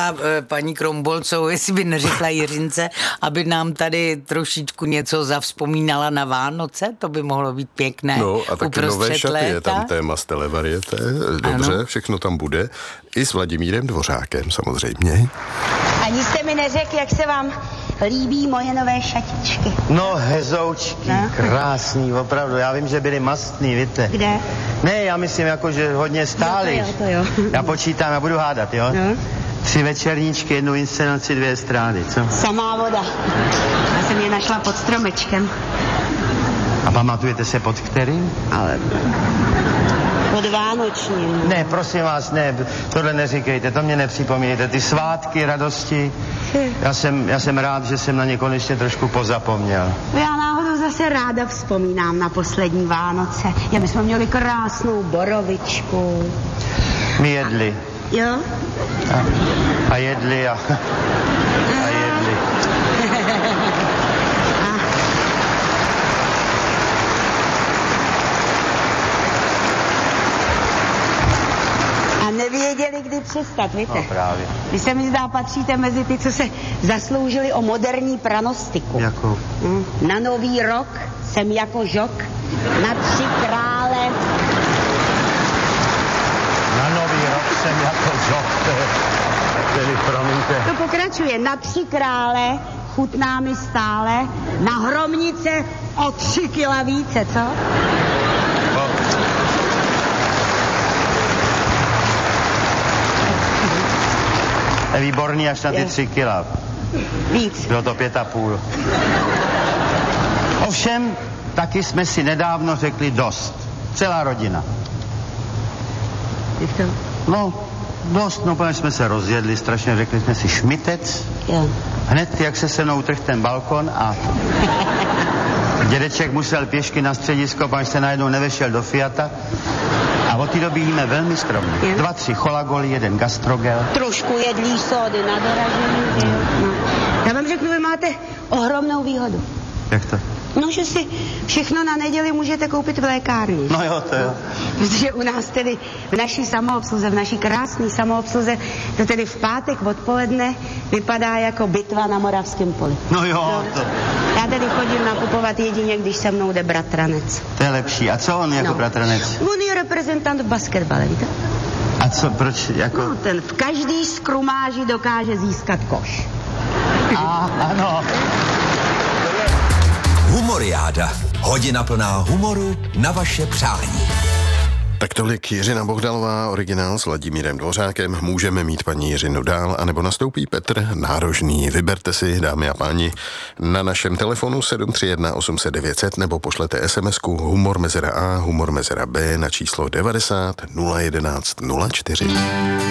zeptala paní Krombolcovou, jestli by neřekla Jiřince, aby nám tady trošičku něco zavzpomínala na Vánoce, to by mohlo být pěkné. No a taky nové šaty, léta. Je tam téma z televarieté, dobře, ano. Všechno tam bude. I s Vladimírem Dvořákem samozřejmě. Ani jste mi neřekl, jak se vám líbí moje nové šatičky. No, hezoučky, no? Krásný, opravdu. Já vím, že byly mastný, víte. Kde? Ne, já myslím, jako, že hodně stály. No to jo. Já počítám, já budu hádat, jo? No. 3 večerníčky, 1 inscenaci, 2 estrády, co? Samá voda. Já jsem je našla pod stromečkem. A pamatujete se pod kterým? Ale... pod vánočním. Ne, prosím vás, ne, tohle neříkejte, to mě nepřipomínejte. Ty svátky, radosti, já jsem rád, že jsem na ně konečně trošku pozapomněl. Já náhodou zase ráda vzpomínám na poslední Vánoce. My jsme měli krásnou borovičku. My jedli. Jo? A jedli a jedli. A nevěděli, kdy přestat, víte? No právě. Vy se mi zdá, patříte mezi ty, co se zasloužili o moderní pranostiku. Jakou? Na Nový rok jsem jako žok, na 3 krále. Na Nový rok jsem jako žok, tedy promiňte. To pokračuje, na 3 krále chutná mi stále, na hromnice o 3 kila více, co? No. Je výborný až na ty 3 kila. Víc. Bylo to 5,5. Ovšem, taky jsme si nedávno řekli dost. Celá rodina. Jak to? No, dost, no protože jsme se rozjedli, strašně řekli jsme si šmitec. Jo. Hned, jak se se mnou trhl ten balkon a dědeček musel pěšky na středisko, protože se najednou nevešel do Fiata. A od té doby jíme velmi skromně. 2, 3 cholagoly, 1 gastrogel. Trošku jedlí sódy na doražení. No. Já vám řeknu, vy máte ohromnou výhodu. Jak to? No, že si všechno na neděli můžete koupit v lékárně. No jo, to jo. Protože u nás tedy v naší samoobsluze, v naší krásné samoobsluze, to tedy v pátek odpoledne vypadá jako bitva na Moravském poli. No jo, to... Já tedy chodím nakupovat jedině, když se mnou jde bratranec. To je lepší. A co on jako bratranec? On je reprezentant v basketbale, víte? A co, proč jako... No, ten v každý skrumáži dokáže získat koš. Ano. Humoriáda. Hodina plná humoru na vaše přání. Tak tolik Jiřina Bohdalová, originál s Vladimírem Dvořákem. Můžeme mít paní Jiřinu dál, anebo nastoupí Petr Nárožný. Vyberte si, dámy a páni, na našem telefonu 731 800 900 nebo pošlete SMS-ku humor mezera A, humor mezera B na číslo 90 011 04.